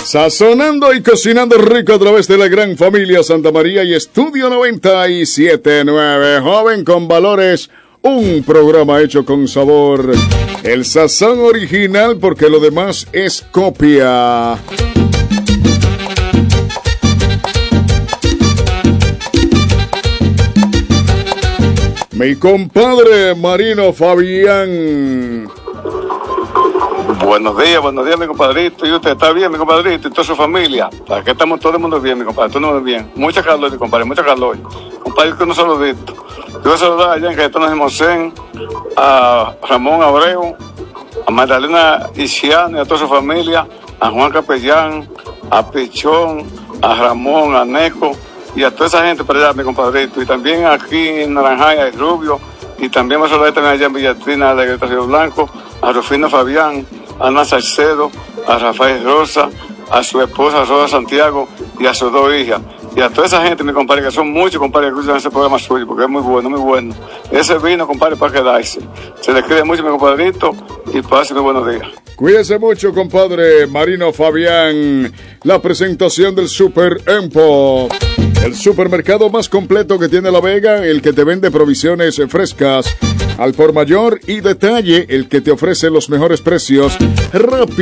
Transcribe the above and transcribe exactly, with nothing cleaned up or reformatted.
Sazonando y cocinando rico a través de la gran familia Santa María y Estudio noventa y siete punto nueve. Joven con valores, un programa hecho con sabor. El sazón original porque lo demás es copia. Mi compadre Marino Fabián. Buenos días, buenos días, mi compadrito. ¿Y usted está bien, mi compadrito? ¿Y toda su familia? Aquí estamos todo el mundo bien, mi compadre. Todo el mundo bien. Mucha calor, mi compadre, mucha calor. Compadre, que un saludito. Yo voy a saludar allá en Cayetano de Mosén, a Ramón Abreu, a Magdalena Isiano y a toda su familia, a Juan Capellán, a Pichón, a Ramón, a Neco y a toda esa gente para allá, mi compadrito. Y también aquí en Naranjaya, el Rubio. Y también voy a saludar también allá en Villatrina, de Río Blanco, a Rufino Fabián, a Ana Salcedo, a Rafael Rosa, a su esposa Rosa Santiago y a sus dos hijas. Y a toda esa gente, mi compadre, que son muchos, compadre, que escuchan ese programa suyo, porque es muy bueno, muy bueno. Ese vino, compadre, para quedarse. Se le quiere mucho, mi compadrito, y pase muy buenos días. Cuídese mucho, compadre Marino Fabián. La presentación del Super Empo, el supermercado más completo que tiene La Vega, el que te vende provisiones frescas al por mayor y detalle, el que te ofrece los mejores precios. Rápido.